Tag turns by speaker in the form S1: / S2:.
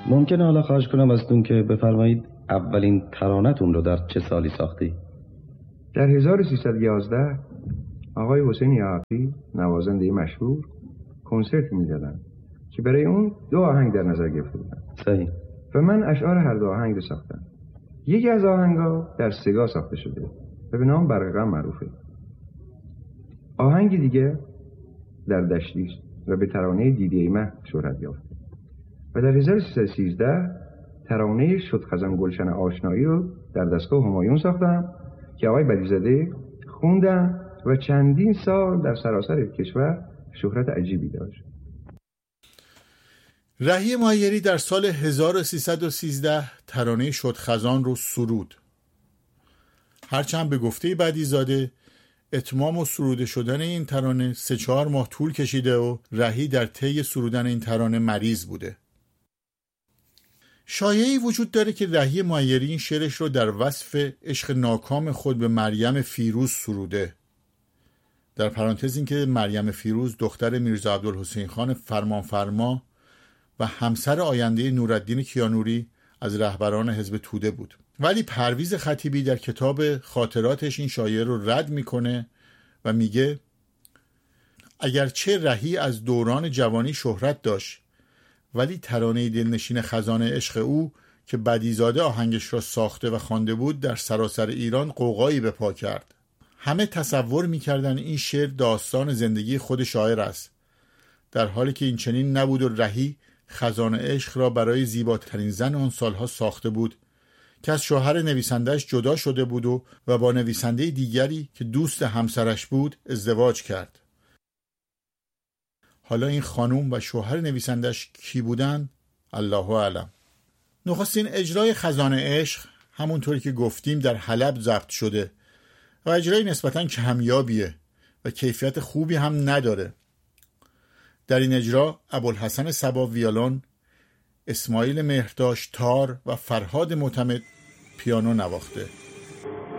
S1: ممکنه حالا خواهش کنم ازتون که بفرمایید اولین ترانتون رو در چه سالی ساختی؟
S2: در 1311 آقای حسین یعقوبی نوازنده مشهور کنسرت می‌دادن که برای اون 2 آهنگ در نظر گرفته بودن.
S1: صحیح.
S2: و من اشعار هر 2 آهنگ رو ساختم. یکی از آهنگا در سگا ساخته شده و به نام برق غم معروفه. آهنگ دیگه در دشتی و به ترانه دیده مه شهرت یافت. و در 1313 ترانه شد خزان گلشن آشنایی رو در دستگاه همایون ساختم که آقای بدیزاده خوندن و چندین سال در سراسر کشور شهرت عجیبی داشت.
S3: رهی مایری در سال 1313 ترانه شد خزان رو سرود. هرچند به گفته بدیزاده اتمام و سروده شدن این ترانه 3-4 ماه طول کشیده و رهی در طی سرودن این ترانه مریض بوده. شایعی وجود داره که رهی مایری این شعرش رو در وصف عشق ناکام خود به مریم فیروز سروده. در پرانتز این که مریم فیروز دختر میرزا عبدالحسین خان فرمانفرما و همسر آینده نورالدین کیانوری از رهبران حزب توده بود. ولی پرویز خطیبی در کتاب خاطراتش این شایعه رو رد میکنه و میگه اگرچه رهی از دوران جوانی شهرت داشت ولی ترانه دلنشین خزان عشق او که بدیزاده آهنگش را ساخته و خوانده بود در سراسر ایران غوغایی به پا کرد. همه تصور میکردن این شعر داستان زندگی خود شاعر است، در حالی که این چنین نبود و رهی خزان عشق را برای زیباترین زن آن سالها ساخته بود که از شوهر نویسندهش جدا شده بود و با نویسنده دیگری که دوست همسرش بود ازدواج کرد. حالا این خانوم و شوهر نویسندهش کی بودن؟ الله اعلم. نخستین اجرای خزان عشق همونطوری که گفتیم در حلب ضبط شده و اجرای نسبتاً کمیابیه و کیفیت خوبی هم نداره. در این اجرا ابوالحسن صبا ویولون، اسماعیل مهرداشت تار و فرهاد معتمد پیانو نواخته.